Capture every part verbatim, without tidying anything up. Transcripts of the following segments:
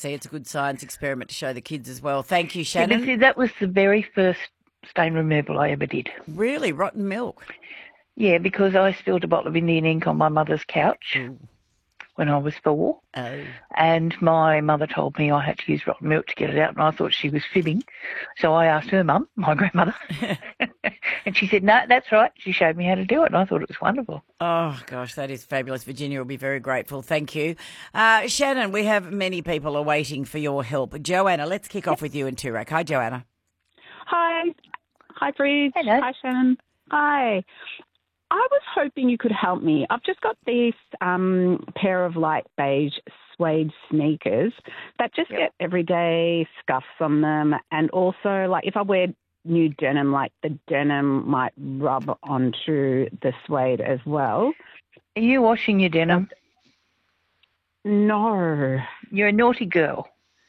See, it's a good science experiment to show the kids as well. Thank you, Yeah, but Shannon. see, that was the very first stain removal I ever did. Really? Rotten milk? Yeah, because I spilled a bottle of Indian ink on my mother's couch Ooh. when I was four, Oh. and my mother told me I had to use rotten milk to get it out, and I thought she was fibbing. So I asked her mum, my grandmother, and she said, no, that's right. She showed me how to do it, and I thought it was wonderful. Oh, gosh, that is fabulous. Virginia will be very grateful. Thank you. Uh, Shannon, we have many people are waiting for your help. Joanna, let's kick off with you in Toorak. Hi, Joanna. Hi. Hi, Bridge. Hello. Hi, Shannon. Hi. I was hoping you could help me. I've just got this um, pair of light beige suede sneakers that just Yep. get everyday scuffs on them. And also, like, if I wear new denim, like, the denim might rub onto the suede as well. Are you washing your denim? No. You're a naughty girl.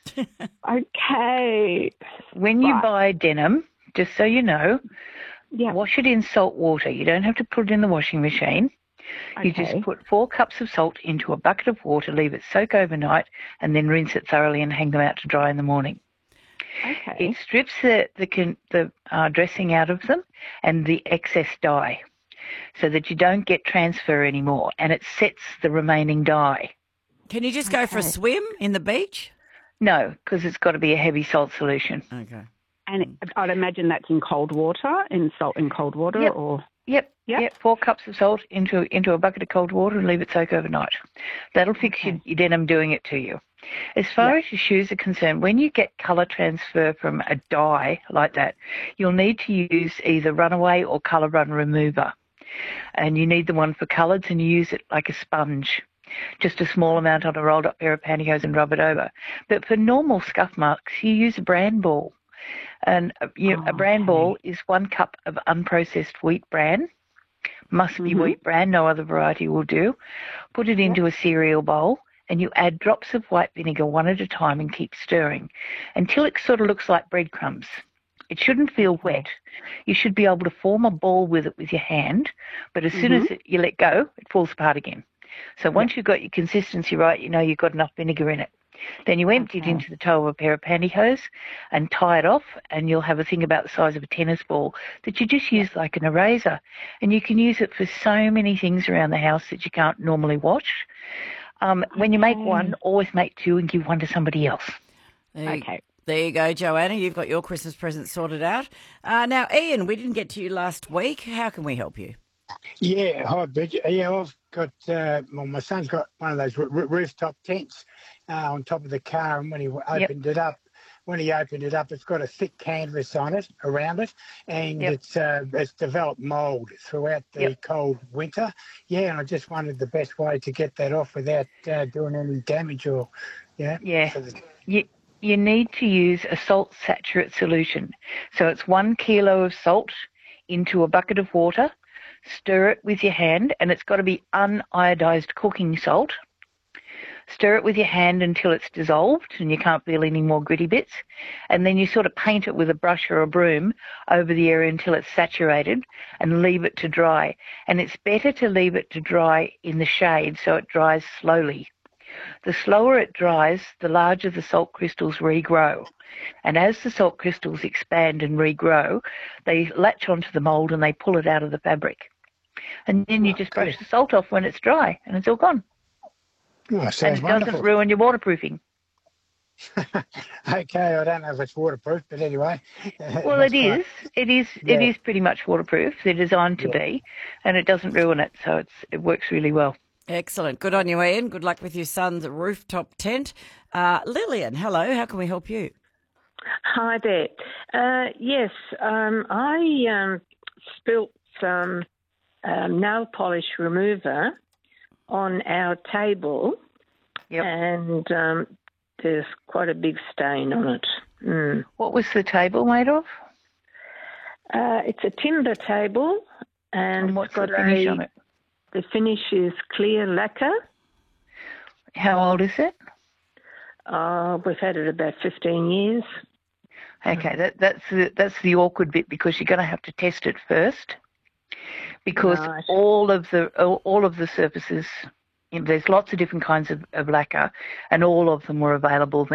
Okay. When you Right. buy denim, just so you know, Yeah. wash it in salt water. You don't have to put it in the washing machine. You Okay. just put four cups of salt into a bucket of water, leave it soak overnight, and then rinse it thoroughly and hang them out to dry in the morning. Okay. It strips the the, con- the uh, dressing out of them and the excess dye, so that you don't get transfer anymore, and it sets the remaining dye. Can you just go for a Okay. swim in the beach? No, because it's got to be a heavy salt solution. Okay. And I'd imagine that's in cold water, in salt in cold water, Yep. or Yep, Yep. yep. Four cups of salt into into a bucket of cold water and leave it soak overnight. That'll fix Okay. your, your denim doing it to you. As far Yep. as your shoes are concerned, when you get colour transfer from a dye like that, you'll need to use either Runaway or Colour Run Remover. And you need the one for colours, and you use it like a sponge. Just a small amount on a rolled up pair of pantyhose and rub it over. But for normal scuff marks, you use a bran ball. And uh, you, Oh, a bran okay. ball is one cup of unprocessed wheat bran. Must be Mhm. wheat bran, no other variety will do. Put it into a cereal bowl, and you add drops of white vinegar one at a time and keep stirring until it sort of looks like breadcrumbs. It shouldn't feel Okay. wet. You should be able to form a ball with it with your hand, but as soon Mhm. as it, you let go, it falls apart again. So once you've got your consistency right, you know you've got enough vinegar in it. Then you empty it Okay. into the toe of a pair of pantyhose and tie it off, and you'll have a thing about the size of a tennis ball that you just use like an eraser. And you can use it for so many things around the house that you can't normally wash. Um, when you make Okay. one, always make two and give one to somebody else. There you, Okay. there you go, Joanna. You've got your Christmas present sorted out. Uh, now, Ian, we didn't get to you last week. How can we help you? Yeah, hi, Bridget. Yeah, I've got, uh, well, my son's got one of those r- r- rooftop tents uh, on top of the car, and when he Yep. opened it up, when he opened it up, it's got a thick canvas on it, around it, and Yep. it's uh, it's developed mould throughout the Yep. cold winter. Yeah, and I just wondered the best way to get that off without uh, doing any damage or, yeah. Yeah. So the, You, you need to use a salt saturate solution. So it's one kilo of salt into a bucket of water. Stir it with your hand, and it's got to be uniodized cooking salt. Stir it with your hand until it's dissolved and you can't feel any more gritty bits. And then you sort of paint it with a brush or a broom over the area until it's saturated and leave it to dry. And it's better to leave it to dry in the shade so it dries slowly. The slower it dries, the larger the salt crystals regrow. And as the salt crystals expand and regrow, they latch onto the mould and they pull it out of the fabric. And then you just brush the salt off when it's dry and it's all gone. oh, And sounds it doesn't wonderful. ruin your waterproofing. Okay, I don't know if it's waterproof, but anyway. Well, that's it great. is. It is. It Yeah. is pretty much waterproof. They're designed to Yeah. be, and it doesn't ruin it. So it's it works really well. Excellent. Good on you, Ian. Good luck with your son's rooftop tent. Uh, Lillian, hello. How can we help you? Hi there. Uh, yes, um, I um, spilt some um, nail polish remover on our table, Yep. and um, there's quite a big stain on it. Mm. What was the table made of? Uh, it's a timber table, and, And what's it's got the finish a, on it? the finish is clear lacquer. How old is it? Uh, we've had it about fifteen years. Okay, that, that's the, that's the awkward bit because you're going to have to test it first, because Right. all of the all, all of the surfaces, you know, there's lots of different kinds of, of lacquer, and all of them were available